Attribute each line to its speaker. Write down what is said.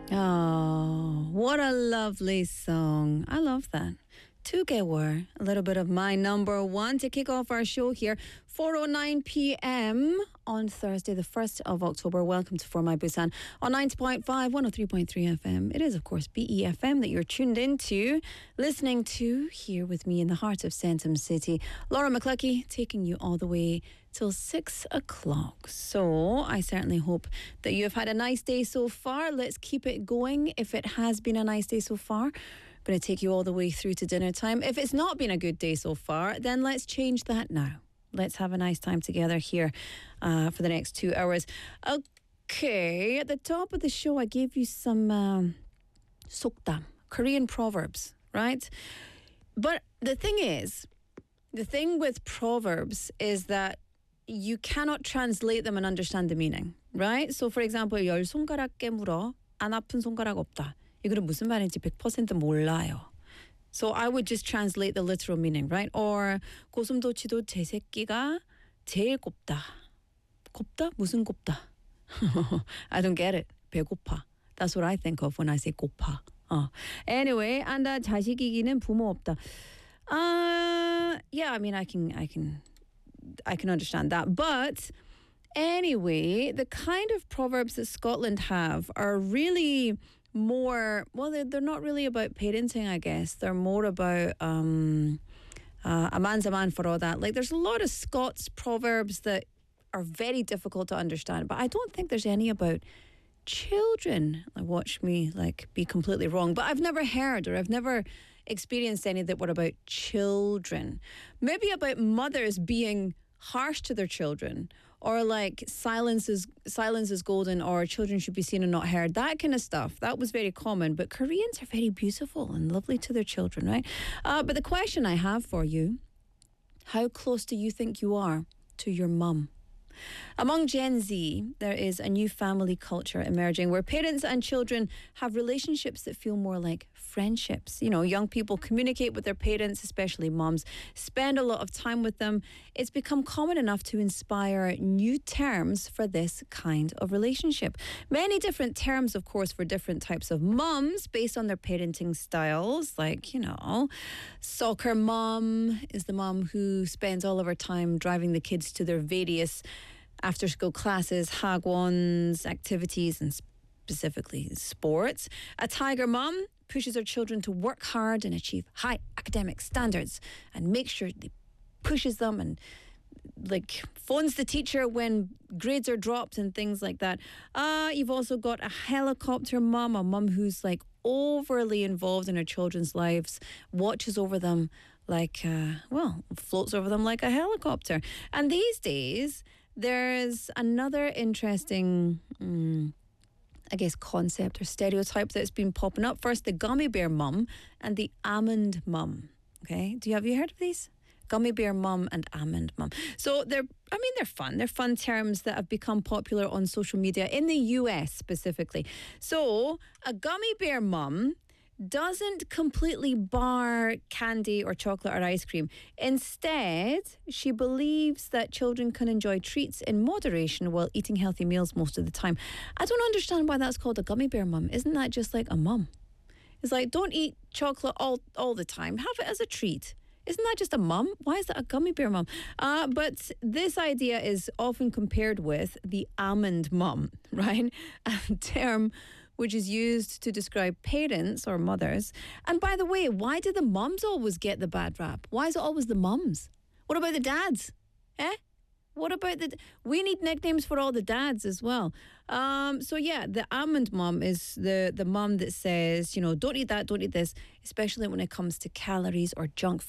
Speaker 1: Oh, what a lovely song. I love that. 2개월, a little bit of my number one to kick off our show here, 4:09 p.m. on Thursday, the 1st of October. Welcome to For My Busan on 90.5, 103.3 FM. It is, of course, BEFM that you're tuned into, listening to here with me in the heart of Centum City. Laura McCluckey taking you all the way till 6 o'clock. So I certainly hope that you have had a nice day so far. Let's keep it going. If it has been a nice day so far, I'm going to take you all the way through to dinner time. If it's not been a good day so far, then let's change that now. Let's have a nice time together here for the next 2 hours. Okay, at the top of the show, I gave you some sokdam, Korean proverbs, right? But the thing with proverbs is that you cannot translate them and understand the meaning, right? So, for example, 열 손가락 깨물어 안 아픈 손가락 없다. 이거는 무슨 말인지 100% 몰라요. So I would just translate the literal meaning, right? Or 고슴도치도 제 새끼가 제일 곱다. 곱다? 무슨 곱다? I don't get it. 배고파. That's what I think of when I say 고파. Anyway, and 자식 이기는 부모 없다. Yeah, I mean, I can understand that. But anyway, the kind of proverbs that Scotland have are really more, well, they're not really about parenting, I guess. They're more about a man's a man for all that. Like, there's a lot of Scots proverbs that are very difficult to understand, but I don't think there's any about children. Watch me be completely wrong, but I've never heard or I've never experienced any that were about children. Maybe about mothers being harsh to their children, or like silence is golden, or children should be seen and not heard, that kind of stuff. That was very common, but Koreans are very beautiful and lovely to their children, right? But the question I have for you, how close do you think you are to your mum? Among Gen Z, there is a new family culture emerging where parents and children have relationships that feel more like friendships. You know, young people communicate with their parents, especially moms, spend a lot of time with them. It's become common enough to inspire new terms for this kind of relationship. Many different terms, of course, for different types of mums based on their parenting styles. Like, you know, soccer mom is the mom who spends all of her time driving the kids to their various after-school classes, hagwons, activities, and specifically sports. A tiger mum pushes her children to work hard and achieve high academic standards and makes sure they pushes them and phones the teacher when grades are dropped and things like that. You've also got a helicopter mum, a mum who's overly involved in her children's lives, watches over them floats over them like a helicopter. And these days, there's another interesting, concept or stereotype that's been popping up. First, the gummy bear mum and the almond mum. Okay, have you heard of these? Gummy bear mum and almond mum. So they're fun. They're fun terms that have become popular on social media in the US specifically. So a gummy bear mum doesn't completely bar candy or chocolate or ice cream. Instead, she believes that children can enjoy treats in moderation while eating healthy meals most of the time. I don't understand why that's called a gummy bear mum. Isn't that just like a mum? It's like, don't eat chocolate all the time. Have it as a treat. Isn't that just a mum? Why is that a gummy bear mum? But this idea is often compared with the almond mum, right? A term which is used to describe parents or mothers. And by the way, why do the mums always get the bad rap? Why is it always the mums? What about the dads? What about we need nicknames for all the dads as well. The almond mum is the mum that says, don't eat that, don't eat this, especially when it comes to calories or junk